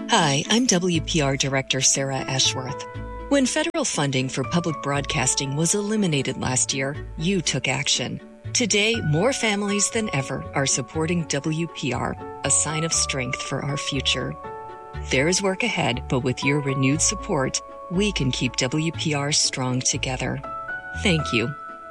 Hi, I'm WPR Director Sarah Ashworth. When federal funding for public broadcasting was eliminated last year, you took action. Today, more families than ever are supporting WPR, a sign of strength for our future. There is work ahead, but with your renewed support, we can keep WPR strong together. Thank you.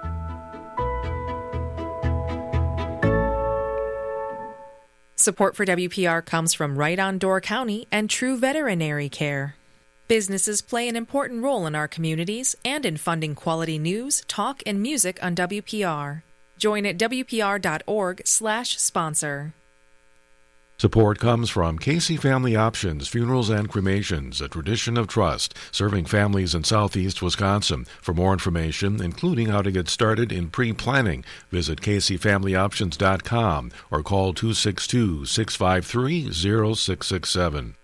Support for WPR comes from Right on Door County and True Veterinary Care. Businesses play an important role in our communities and in funding quality news, talk, and music on WPR. Join at wpr.org/sponsor. Support comes from Casey Family Options, Funerals and Cremations, a tradition of trust, serving families in southeast Wisconsin. For more information, including how to get started in pre-planning, visit CaseyFamilyOptions.com or call 262-653-0667.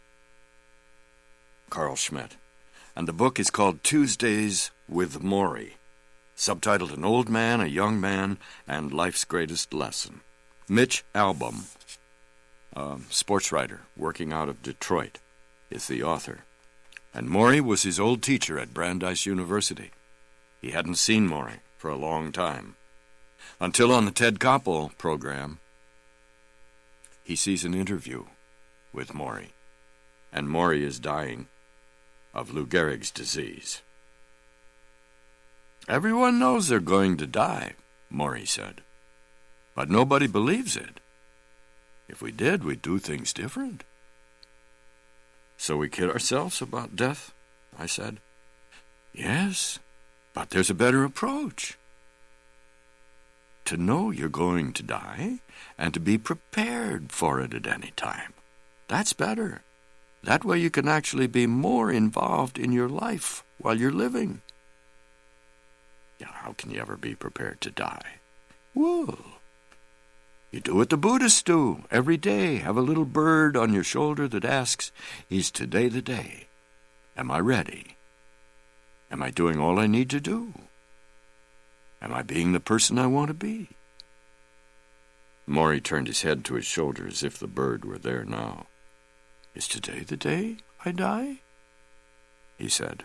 Carl Schmidt, and the book is called Tuesdays with Maury, subtitled An Old Man, a Young Man, and Life's Greatest Lesson. Mitch Albom, a sports writer working out of Detroit, is the author. And Maury was his old teacher at Brandeis University. He hadn't seen Maury for a long time, until on the Ted Koppel program, he sees an interview with Maury, and Maury is dying of Lou Gehrig's disease. "Everyone knows they're going to die," Maury said, "but nobody believes it. If we did, we'd do things different." "So we kid ourselves about death?" I said. "Yes, but there's a better approach. To know you're going to die and to be prepared for it at any time. That's better. That way you can actually be more involved in your life while you're living." Yeah, how can you ever be prepared to die? Well, you do what the Buddhists do every day. Have a little bird on your shoulder that asks, "Is today the day? Am I ready? Am I doing all I need to do? Am I being the person I want to be?" Maury turned his head to his shoulder as if the bird were there now. "Is today the day I die?" he said.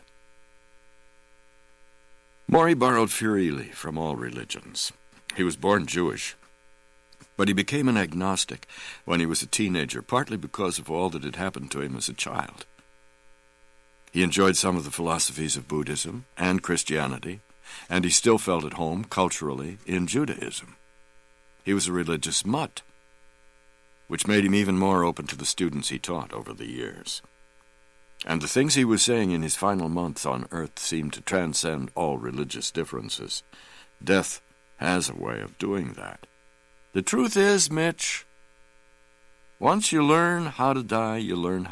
Maury borrowed freely from all religions. He was born Jewish, but he became an agnostic when he was a teenager, partly because of all that had happened to him as a child. He enjoyed some of the philosophies of Buddhism and Christianity, and he still felt at home culturally in Judaism. He was a religious mutt, which made him even more open to the students he taught over the years. And the things he was saying in his final months on earth seemed to transcend all religious differences. Death has a way of doing that. The truth is, Mitch, once you learn how to die, you learn